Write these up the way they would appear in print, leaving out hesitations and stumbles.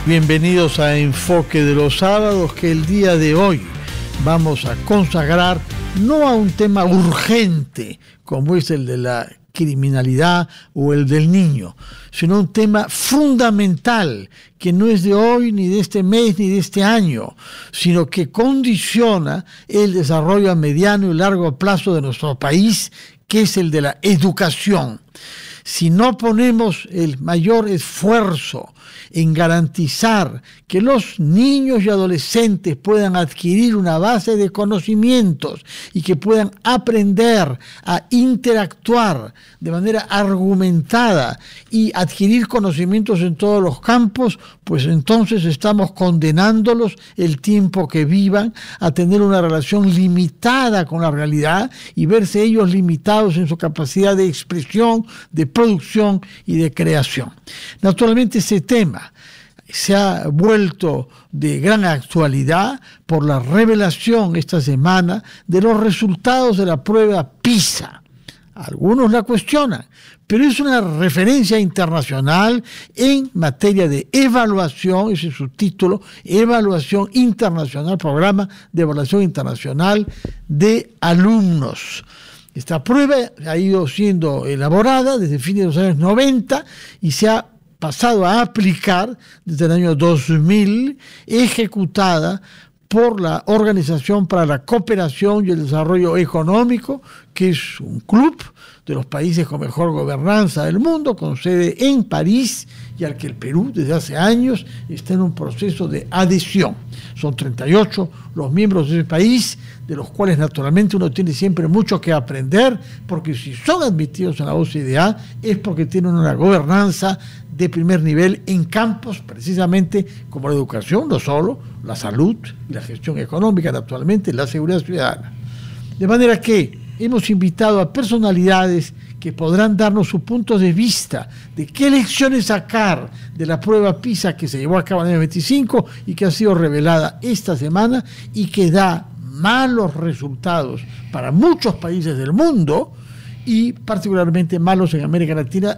Bienvenidos a Enfoque de los Sábados, que el día de hoy vamos a consagrar no a un tema urgente como es el de la criminalidad o el del niño, sino un tema fundamental que no es de hoy, ni de este mes, ni de este año, sino que condiciona el desarrollo a mediano y largo plazo de nuestro país, que es el de la educación. Si no ponemos el mayor esfuerzo en garantizar que los niños y adolescentes puedan adquirir una base de conocimientos y que puedan aprender a interactuar de manera argumentada y adquirir conocimientos en todos los campos, pues entonces estamos condenándolos el tiempo que vivan a tener una relación limitada con la realidad y verse ellos limitados en su capacidad de expresión, de producción y de creación. Naturalmente ese tema se ha vuelto de gran actualidad por la revelación esta semana de los resultados de la prueba PISA. Algunos la cuestionan, pero es una referencia internacional en materia de evaluación, ese es su título, Evaluación Internacional, Programa de Evaluación Internacional de Alumnos. Esta prueba ha ido siendo elaborada desde fines de los años 90 y se ha pasado a aplicar desde el año 2000, ejecutada por la Organización para la Cooperación y el Desarrollo Económico, que es un club de los países con mejor gobernanza del mundo, con sede en París, y al que el Perú desde hace años está en un proceso de adhesión. Son 38 los miembros de ese país, de los cuales naturalmente uno tiene siempre mucho que aprender, porque si son admitidos en la OCDE es porque tienen una gobernanza de primer nivel en campos precisamente como la educación, no solo, la salud y la gestión económica, naturalmente la seguridad ciudadana. De manera que hemos invitado a personalidades que podrán darnos su punto de vista de qué lecciones sacar de la prueba PISA que se llevó a cabo en el año 25 y que ha sido revelada esta semana y que da malos resultados para muchos países del mundo y particularmente malos en América Latina,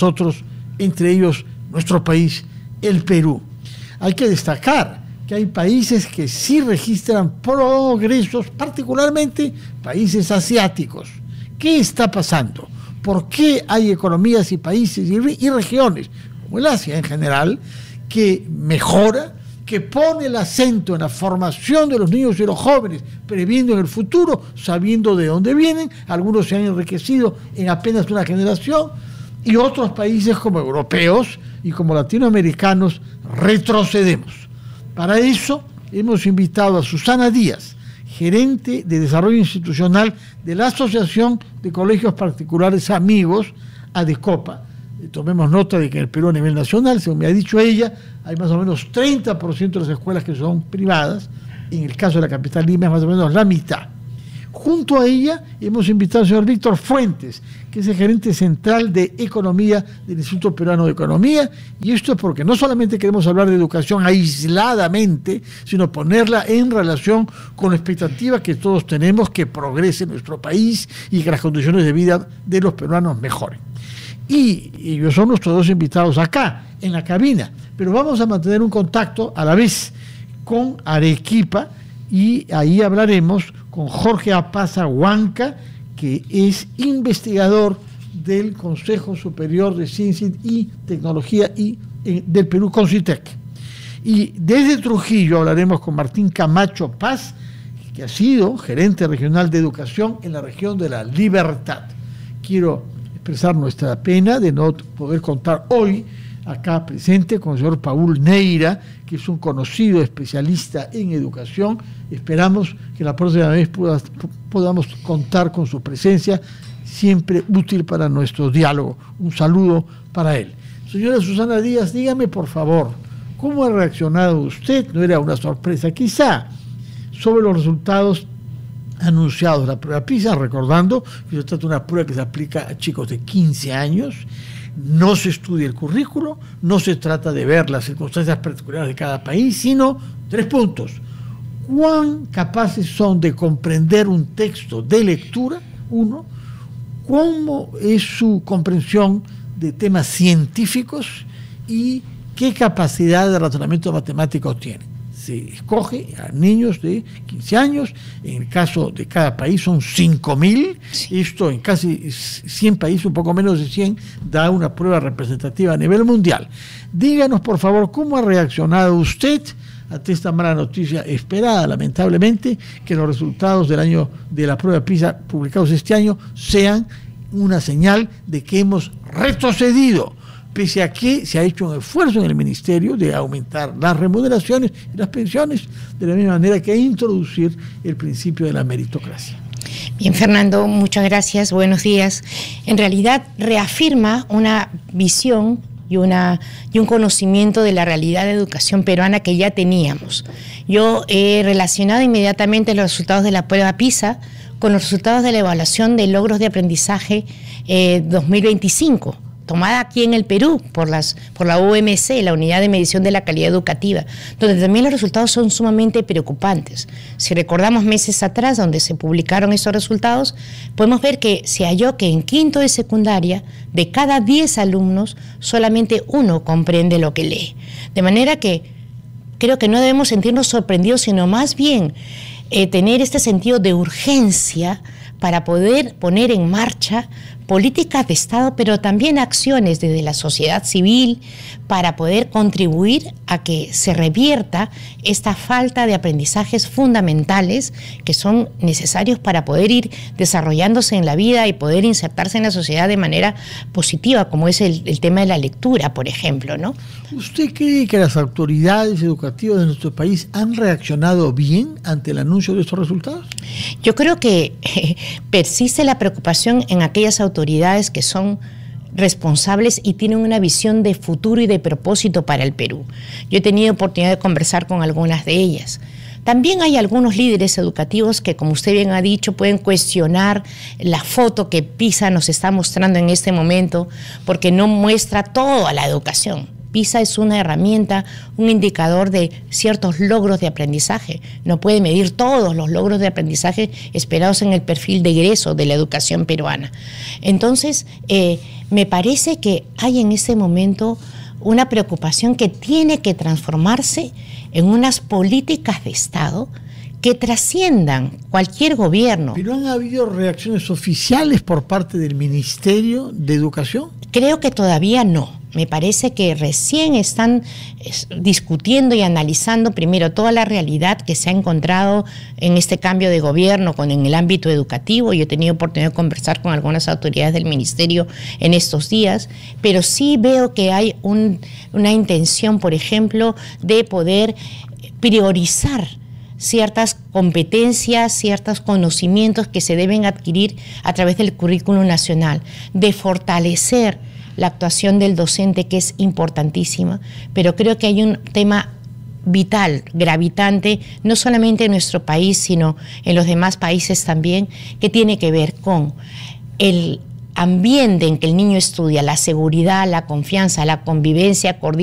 entre ellos nuestro país, el Perú. Hay que destacar que hay países que sí registran progresos, particularmente países asiáticos. ¿Qué está pasando? ¿Por qué hay economías y países y regiones, como el Asia en general, que mejora, que pone el acento en la formación de los niños y los jóvenes, previendo en el futuro, sabiendo de dónde vienen? Algunos se han enriquecido en apenas una generación, y otros países como europeos y como latinoamericanos retrocedemos. Para eso hemos invitado a Susana Díaz, gerente de Desarrollo Institucional de la Asociación de Colegios Particulares Amigos, ADECOPA. Tomemos nota de que en el Perú a nivel nacional, según me ha dicho ella, hay más o menos 30% de las escuelas que son privadas. En el caso de la capital Lima es más o menos la mitad. Junto a ella hemos invitado al señor Víctor Fuentes, que es el gerente central de Economía del Instituto Peruano de Economía, y esto es porque no solamente queremos hablar de educación aisladamente, sino ponerla en relación con la expectativa que todos tenemos que progrese nuestro país y que las condiciones de vida de los peruanos mejoren. Y ellos son nuestros dos invitados acá, en la cabina, pero vamos a mantener un contacto a la vez con Arequipa, y ahí hablaremos con Jorge Apaza Huanca, que es investigador del Consejo Superior de Ciencia y Tecnología del Perú, CONCITEC. Y desde Trujillo hablaremos con Martín Camacho Paz, que ha sido gerente regional de educación en la región de La Libertad. Quiero expresar nuestra pena de no poder contar hoy acá presente con el señor Paul Neira, que es un conocido especialista en educación. Esperamos que la próxima vez podamos contar con su presencia, siempre útil para nuestro diálogo. Un saludo para él. Señora Susana Díaz, dígame por favor, ¿cómo ha reaccionado usted? No era una sorpresa quizá, sobre los resultados anunciados de la prueba PISA, recordando que se trata de una prueba que se aplica a chicos de 15 años, no se estudia el currículo, no se trata de ver las circunstancias particulares de cada país, sino 3 puntos. ¿Cuán capaces son de comprender un texto de lectura? 1. ¿Cómo es su comprensión de temas científicos? Y ¿Qué capacidad de razonamiento matemático tienen? Se escoge a niños de 15 años, en el caso de cada país son 5.000, sí. Esto en casi 100 países, un poco menos de 100, da una prueba representativa a nivel mundial. Díganos, por favor, ¿cómo ha reaccionado usted ante esta mala noticia esperada, lamentablemente, que los resultados del año de la prueba PISA publicados este año sean una señal de que hemos retrocedido, pese a que se ha hecho un esfuerzo en el Ministerio de aumentar las remuneraciones y las pensiones, de la misma manera que introducir el principio de la meritocracia? Bien, Fernando, muchas gracias, buenos días. En realidad reafirma una visión y un conocimiento de la realidad de educación peruana que ya teníamos. Yo he relacionado inmediatamente los resultados de la prueba PISA con los resultados de la evaluación de logros de aprendizaje 2025, tomada aquí en el Perú por la UMC, la Unidad de Medición de la Calidad Educativa, donde también los resultados son sumamente preocupantes. Si recordamos meses atrás, donde se publicaron esos resultados, podemos ver que se halló que en quinto de secundaria, de cada 10 alumnos, solamente uno comprende lo que lee. De manera que creo que no debemos sentirnos sorprendidos, sino más bien tener este sentido de urgencia para poder poner en marcha políticas de Estado, pero también acciones desde la sociedad civil para poder contribuir a que se revierta esta falta de aprendizajes fundamentales que son necesarios para poder ir desarrollándose en la vida y poder insertarse en la sociedad de manera positiva, como es el tema de la lectura, por ejemplo, ¿no? ¿Usted cree que las autoridades educativas de nuestro país han reaccionado bien ante el anuncio de estos resultados? Yo creo que persiste la preocupación en aquellas autoridades que son responsables y tienen una visión de futuro y de propósito para el Perú. Yo he tenido oportunidad de conversar con algunas de ellas. También hay algunos líderes educativos que, como usted bien ha dicho, pueden cuestionar la foto que PISA nos está mostrando en este momento, porque no muestra toda la educación. PISA es una herramienta, un indicador de ciertos logros de aprendizaje. No puede medir todos los logros de aprendizaje esperados en el perfil de egreso de la educación peruana. Entonces, me parece que hay en este momento una preocupación que tiene que transformarse en unas políticas de Estado que trasciendan cualquier gobierno. ¿Pero han habido reacciones oficiales por parte del Ministerio de Educación? Creo que todavía no. Me parece que recién están discutiendo y analizando primero toda la realidad que se ha encontrado en este cambio de gobierno en el ámbito educativo. Yo he tenido oportunidad de conversar con algunas autoridades del ministerio en estos días, pero sí veo que hay una intención, por ejemplo, de poder priorizar ciertas competencias, ciertos conocimientos que se deben adquirir a través del currículum nacional, de fortalecer la actuación del docente, que es importantísima, pero creo que hay un tema vital, gravitante, no solamente en nuestro país, sino en los demás países también, que tiene que ver con el ambiente en que el niño estudia, la seguridad, la confianza, la convivencia cordial